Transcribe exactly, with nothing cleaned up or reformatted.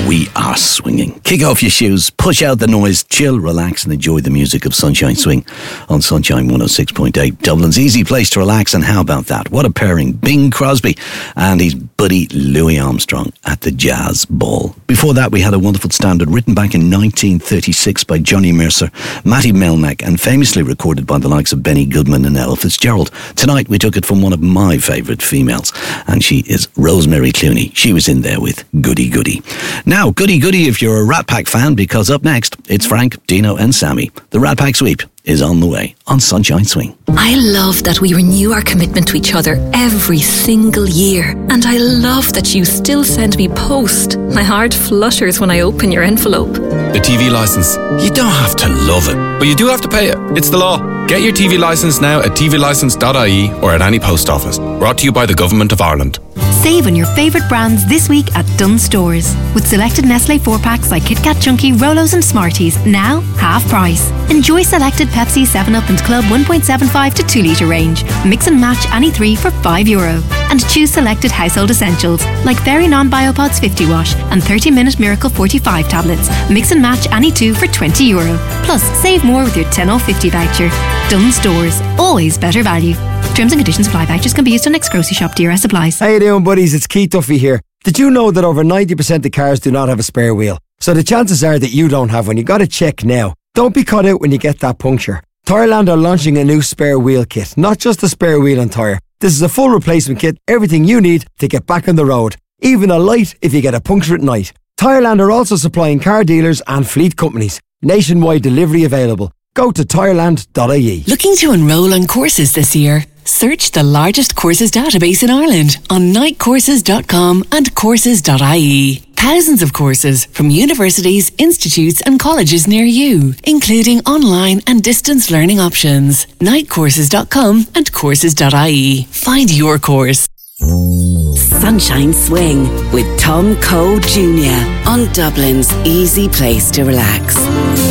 we are swinging. Kick off your shoes, push out the noise, chill, relax and enjoy the music of Sunshine Swing on Sunshine one oh six point eight. Dublin's easy place to relax, and how about that? What a pairing. Bing Crosby and his buddy Louis Armstrong at the Jazz Ball. Before that, we had a wonderful standard written back in nineteen thirty-six by Johnny Mercer, Matty Melnick, and famously recorded by the likes of Benny Goodman and Ella Fitzgerald. Tonight we took it from one of my favourite females, and she is Rosemary Clooney. She was in there with Goody Goody. Now, goody goody if you're a Rat Pack fan, because up next, it's Frank, Dino and Sammy. The Rat Pack sweep is on the way on Sunshine Swing. I love that we renew our commitment to each other every single year. And I love that you still send me post. My heart flutters when I open your envelope. The T V licence. You don't have to love it, but you do have to pay it. It's the law. Get your T V licence now at t v licence dot I E or at any post office. Brought to you by the Government of Ireland. Save on your favourite brands this week at Dunnes Stores. With selected Nestle four packs like Kit Kat Chunky, Rolos and Smarties, now half price. Enjoy selected Pepsi, seven up and Club one point seven five to two litre range. Mix and match any three for five euro. And choose selected household essentials like Very Non-Biopods fifty wash and thirty minute Miracle forty-five tablets. Mix and match any two for twenty euro. Plus, save more with your ten off fifty voucher. Dunnes Stores, always better value. Terms and conditions apply. Vouchers can be used on next grocery shop. D R S applies. How you doing, buddies? It's Keith Duffy here. Did you know that over ninety percent of cars do not have a spare wheel? So the chances are that you don't have one. You got to check now. Don't be caught out when you get that puncture. Tyreland are launching a new spare wheel kit. Not just a spare wheel and tyre. This is a full replacement kit. Everything you need to get back on the road. Even a light if you get a puncture at night. Tyreland are also supplying car dealers and fleet companies. Nationwide delivery available. Go to tyreland dot I E. Looking to enrol on courses this year? Search the largest courses database in Ireland on night courses dot com and courses dot I E. Thousands of courses from universities, institutes and colleges near you, including online and distance learning options. night courses dot com and courses dot I E. Find your course. Sunshine Swing with Tom Cole Junior on Dublin's easy place to relax.